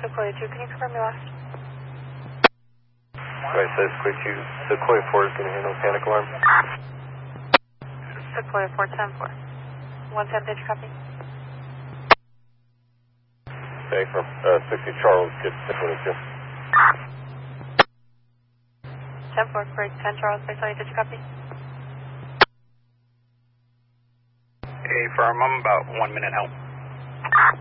Sequoia 2, can you confirm your last? Right, so Sequoia 4 is going to handle panic alarm. Sequoia 410 4. 110, did you copy? Okay, from 60 Charles, get 22. 10 4, break 10 Charles, did you copy? Hey, firm, I'm about 1 minute out.